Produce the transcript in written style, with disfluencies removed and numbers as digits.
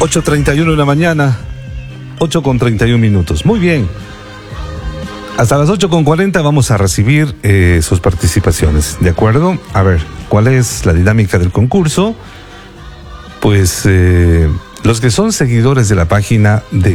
8:31 de la mañana, 8:31. Muy bien. Hasta las 8:40 vamos a recibir sus participaciones, ¿de acuerdo? A ver, ¿cuál es la dinámica del concurso? Pues los que son seguidores de la página de